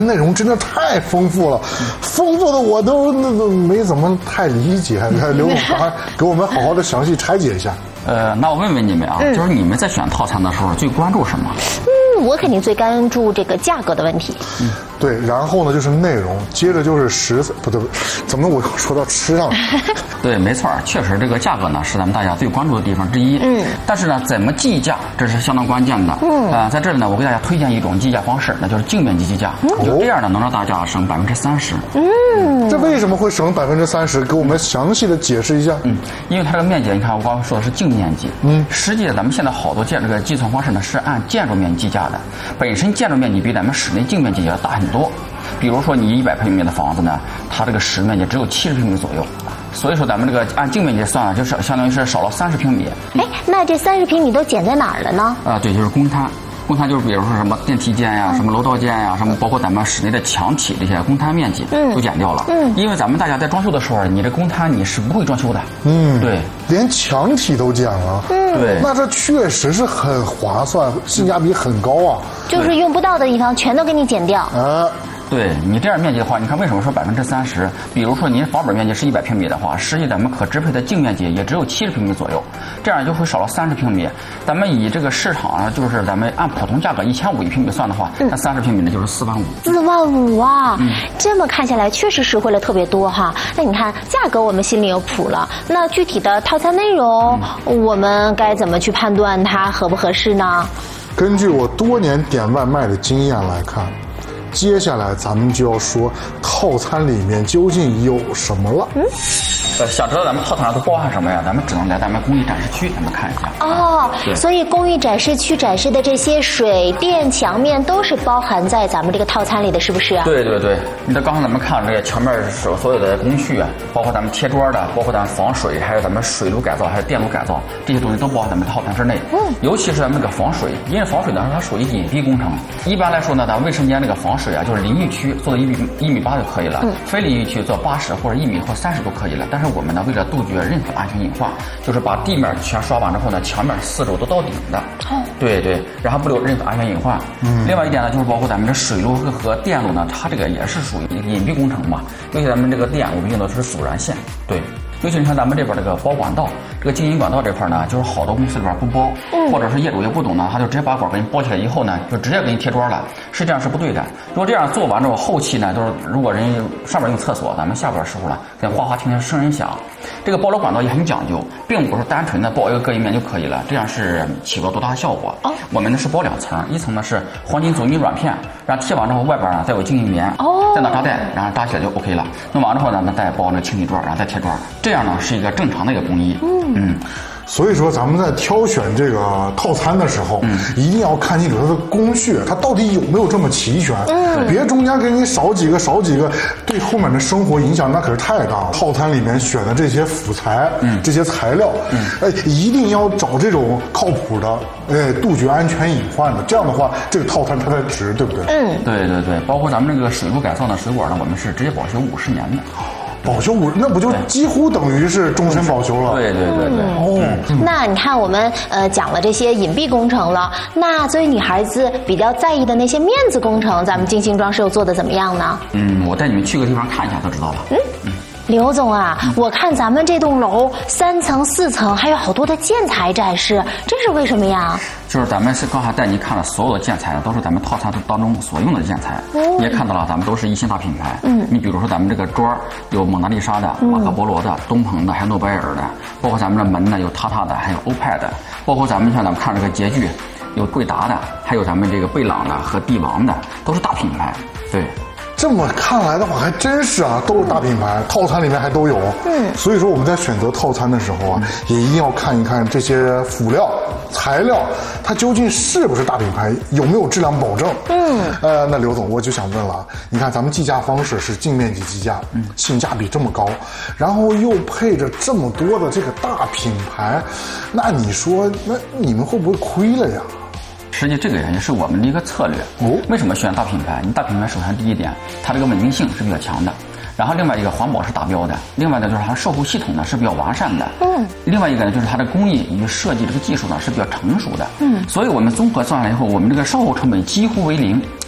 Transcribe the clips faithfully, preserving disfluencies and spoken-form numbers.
内容真的太丰富了，丰富的我都那都没怎么太理解。刘总还给我们好好的详细拆解一下。 呃，那我问问你们啊，嗯、就是你们在选套餐的时候最关注什么？ 嗯，我肯定最关注这个价格的问题。 嗯，对，然后呢就是内容，接着就是食材，不对，怎么我说到吃上了？ 对，没错，确实这个价格呢是咱们大家最关注的地方之一。嗯，但是呢，怎么计价，这是相当关键的。嗯，呃，在这里呢，我给大家推荐一种计价方式，那就是净面积计价。嗯，就这样呢，能让大家省百分之三十。 嗯，这为什么会省百分之三十？给我们详细的解释一下。 嗯，因为它这个面积，你看我刚刚说的是净面积。嗯，实际咱们现在好多建这个计算方式呢是按建筑面积计价的，本身建筑面积比咱们室内净面积要大很多。比如说你一百平米的房子呢，它这个实面积只有七十平米左右。所以说咱们这个按净面积算，就是相当于是少了三十平米。 哎，那这三十平米都减在哪儿了呢？ 啊，对，就是公摊。公摊就是比如说什么电梯间呀、什么楼道间呀、什么包括咱们室内的墙体这些公摊面积都减掉了。嗯，因为咱们大家在装修的时候，你这公摊你是不会装修的。嗯，对， 连墙体都减了。嗯，对，那这确实是很划算，性价比很高啊。 就是用不到的地方全都给你减掉。 啊。 对你这样面积的话，你看为什么说百分之三十？比如说您房本面积是一百平米的话，实际咱们可支配的净面积也只有七十平米左右，这样就会少了三十平米。咱们以这个市场上就是咱们按普通价格一千五一平米算的话，那三十平米呢就是四万五。 四万五啊！嗯、这么看下来确实实惠了特别多哈。那你看价格我们心里有谱了，那具体的套餐内容、嗯、我们该怎么去判断它合不合适呢？ 根据我多年点外卖的经验来看。接下来咱们就要说套餐里面究竟有什么了。嗯， 呃，想知道咱们套餐上都包含什么呀？咱们只能来咱们工艺展示区，咱们看一下。 哦，所以工艺展示区展示的这些水电墙面都是包含在咱们这个套餐里的，是不是啊？ 对对对，你看刚才咱们看这个墙面所所有的工序啊，包括咱们贴砖的，包括咱们防水，还有咱们水路改造，还有电路改造，这些东西都包含咱们套餐之内。嗯，尤其是咱们这个防水，因为防水呢它属于隐蔽工程。一般来说呢，咱卫生间这个防水啊，就是淋浴区做到一米一米八就可以了，嗯、非淋浴区做八十或者一米或三十都可以了。但是我们呢，为了杜绝任何安全隐患，就是把地面全刷完之后呢，墙面四周都到顶的。哦，对对，然后不留任何安全隐患。嗯，另外一点呢，就是包括咱们这水路和电路呢，它这个也是属于隐蔽工程嘛。尤其咱们这个电，我们用的是阻燃线。对。尤其你看咱们这边这个包管道，这个经营管道这块呢，就是好多公司里边不包，嗯、或者是业主也不懂呢，他就直接把管给你包起来以后呢，就直接给你贴砖了，实际上是不对的。如果这样做完之后，后期呢，就是如果人上面用厕所，咱们下边的时候呢，跟哗哗听听声音响。这个包楼管道也很讲究，并不是单纯的包一个隔音面就可以了，这样是起不了多大的效果。哦，我们呢是包两层，一层呢是黄金阻尼软片，然后贴完之后外边呢再有静音棉，哦，再拿扎带，然后扎起来就 OK 了。弄完之后呢，那再包那清理砖，然后再贴砖，这样呢是一个正常的一个工艺。嗯嗯。 所以说咱们在挑选这个套餐的时候，嗯，一定要看清楚它的工序，它到底有没有这么齐全，嗯，别中间给你少几个少几个，对后面的生活影响那可是太大了。套餐里面选的这些辅材，嗯，这些材料，嗯，哎，一定要找这种靠谱的，哎，杜绝安全隐患的，这样的话，这个套餐它才值，对不对？ 嗯， 对对对，包括咱们这个水路改造的水管呢，我们是直接保修五十年的。 保修五，那不就几乎等于是终身保修了？ 对对对对。 哦，嗯、那你看我们呃讲了这些隐蔽工程了，那作为女孩子比较在意的那些面子工程，咱们精心装饰又做的怎么样呢？ 嗯，我带你们去个地方看一下就知道了。嗯嗯。 刘总啊，嗯、我看咱们这栋楼三层四层还有好多的建材展示，这是为什么呀？ 就是咱们是刚才带你看了所有的建材，都是咱们套餐当中所用的建材。哦、你也看到了，咱们都是一线大品牌。嗯，你比如说咱们这个砖有蒙娜丽莎的、马可波罗的、东鹏的，还有诺贝尔的，包括咱们的门呢有塔塔的，还有欧派的，包括咱们像咱们看这个洁具，有贵达的，还有咱们这个贝朗的和帝王的，都是大品牌。对。 这么看来的话，还真是啊，都是大品牌，套餐里面还都有。嗯，所以说我们在选择套餐的时候啊，也一定要看一看这些辅料、材料，它究竟是不是大品牌，有没有质量保证。嗯，呃，那刘总，我就想问了，你看咱们计价方式是净面积计价，嗯，性价比这么高，然后又配着这么多的这个大品牌，那你说，那你们会不会亏了呀？ 实际这个也是我们的一个策略。哦，为什么选大品牌？你大品牌首先第一点，它这个稳定性是比较强的，然后另外一个环保是达标的，另外呢就是它售后系统呢是比较完善的。嗯，另外一个呢就是它的工艺与设计这个技术呢是比较成熟的。嗯，所以我们综合算下来以后，我们这个售后成本几乎为零。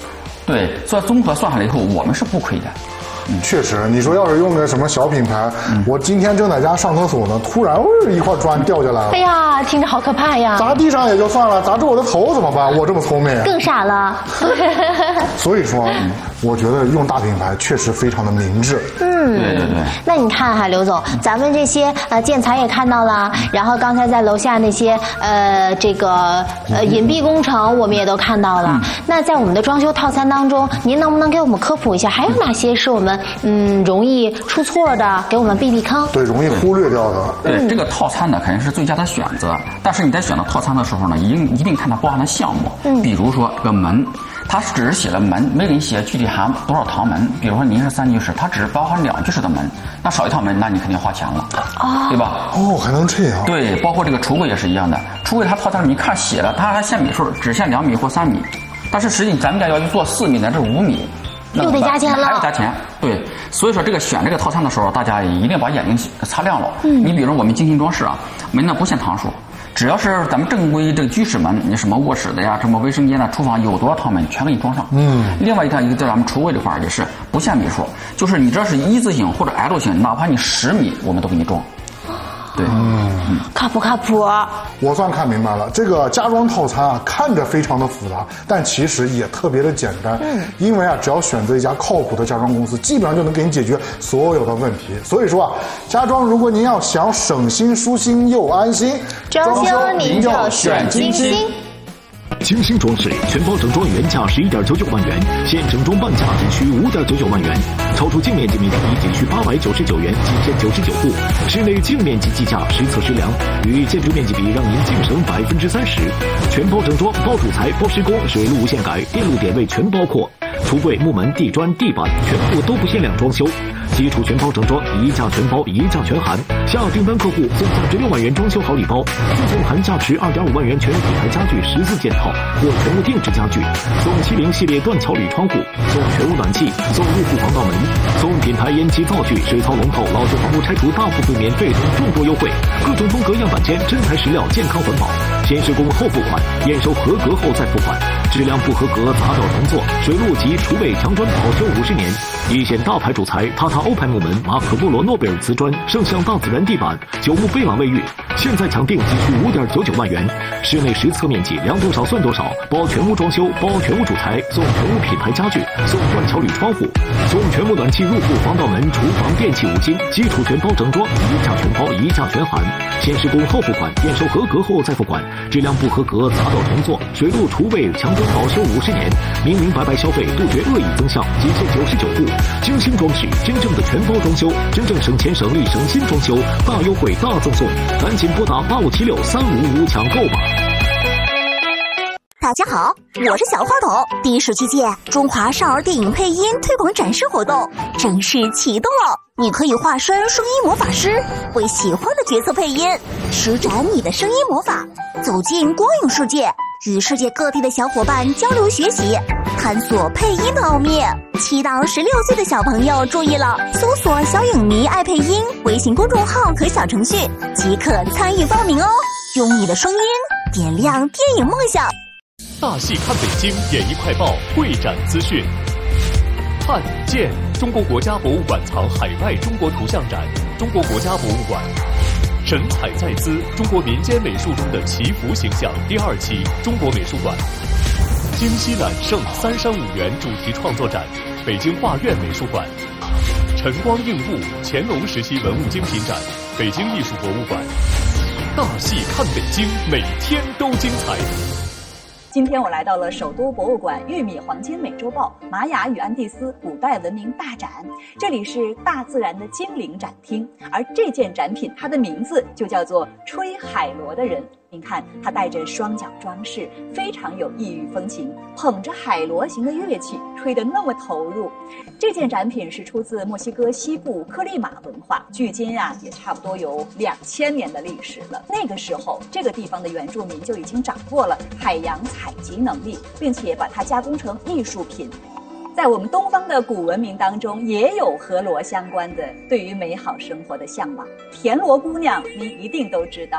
对，所以综合算下来以后，我们是不亏的。 嗯，确实，你说要是用个什么小品牌，嗯、我今天正在家上厕所呢，突然哦一块砖掉下来了， 哎呀，听着好可怕呀！ 砸地上也就算了，砸中我的头怎么办？我这么聪明， 更傻了。 所以说，嗯、我觉得用大品牌确实非常的明智。 嗯， 对对对。 那你看哈，刘总，咱们这些呃建材也看到了，然后刚才在楼下那些呃这个呃隐蔽工程我们也都看到了。嗯、那在我们的装修套餐当中，您能不能给我们科普一下，还有哪些是我们嗯容易出错的，给我们避避坑？ 对，容易忽略掉的。 对，嗯、这个套餐呢肯定是最佳的选择，但是你在选择套餐的时候呢，一定一定看它包含的项目。嗯，比如说这个门。它只是写了门，没给你写具体含多少堂门。比如说您是三居室，它只是包含两居室的门，那少一套门，那你肯定花钱了，哦、对吧？ 哦，还能这样？ 对，包括这个橱柜也是一样的，橱柜它套餐你看写了，它还限米数，只限两米或三米，但是实际咱们家要去做四米乃至五米， 又得加钱了， 还要加钱。对，所以说这个选这个套餐的时候，大家一定把眼睛擦亮了。嗯，你比如说我们精心装饰啊，门呢不限堂数。只要是咱们正规这个居室门，你什么卧室的呀，什么卫生间的、厨房有多少趟门，全给你装上。嗯。另外一个一个在咱们橱柜这块也是不限米数，就是你这是一字形或者 L 型，哪怕你十米，我们都给你装。对， 嗯，靠谱靠谱。 我算看明白了，这个家装套餐啊，看着非常的复杂，但其实也特别的简单。嗯，因为啊，只要选择一家靠谱的家装公司，基本上就能给你解决所有的问题。所以说啊，家装如果您要想省心、舒心又安心， 装修您就选金星。 金星装饰全包整装原价十一点九九万元，现整装半价仅需五点九九万元，超出净面积面积仅需八百九十九元，仅限九十九户。室内净面积计价实测实量，与建筑面积比让您净省百分之三十。全包整装，包主材，包施工，水路无限改，电路点位全包括。橱柜、木门、地砖、地板全部都不限量装修。基础全包整装，一价全包，一价全含。下订单客户送价值六万元装修好礼包，附送含价值二点五万元全品牌家具十四件套或全屋定制家具，送七零系列断桥铝窗户，送全屋暖气，送入户防盗门，送品牌烟机灶具、水槽龙头、老旧房屋拆除大部分免费等众多优惠，各种风格样板间真材实料，健康环保，先施工后付款，验收合格后再付款，质量不合格砸掉重做，水路及厨卫墙砖保修五十年。一线大牌主材塔塔欧派木门、马可波罗诺贝尔瓷砖、圣象大自然地板、九牧贝朗卫浴，现在抢定仅需五点九九万元。室内实测面积量多少算多少，包全屋装修，包全屋主材，送全屋品牌家具，送断桥铝窗户，送全屋暖气入户防盗门、厨房电器五金，基础全包整装，一价全包，一价全含。先施工后付款，验收合格后再付款，质量不合格砸掉重做，水路厨卫墙砖保修五十年，明明白白消费，杜绝恶意增项，仅限九十九户。精心装饰，真正的全包装修，真正省钱省力省心装修，大优惠大赠送，赶紧拨打八五七六三五五抢购吧！ 大家好，我是小花筒。第十七届中华少儿电影配音推广展示活动正式启动了，你可以化身声音魔法师，为喜欢的角色配音，施展你的声音魔法，走进光影世界，与世界各地的小伙伴交流学习，探索配音的奥秘。七到十六岁的小朋友注意了，搜索小影迷爱配音微信公众号和小程序即可参与报名哦，用你的声音点亮电影梦想。 大戏看北京演艺快报会展资讯。汉建中国国家博物馆藏海外中国图像展，中国国家博物馆。神采在兹中国民间美术中的祈福形象第二期中国美术馆。京西揽胜三山五园主题创作展，北京画院美术馆。晨光映雾乾隆时期文物精品展，北京艺术博物馆。大戏看北京，每天都精彩。 今天我来到了首都博物馆玉米黄金美洲豹玛雅与安第斯古代文明大展，这里是大自然的精灵展厅，而这件展品它的名字就叫做吹海螺的人。您看，他带着双脚装饰，非常有异域风情，捧着海螺形的乐器，吹得那么投入。这件展品是出自墨西哥西部科利马文化，距今啊也差不多有两千年的历史了。那个时候，这个地方的原住民就已经掌握了海洋采集能力，并且把它加工成艺术品。在我们东方的古文明当中，也有和螺相关的对于美好生活的向往。田螺姑娘，您一定都知道。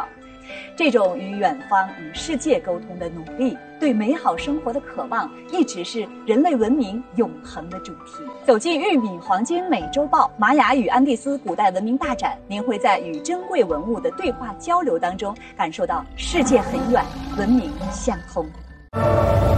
这种与远方、与世界沟通的努力，对美好生活的渴望，一直是人类文明永恒的主题。走进玉米黄金美洲豹玛雅与安第斯古代文明大展，您会在与珍贵文物的对话交流当中，感受到世界很远，文明相通。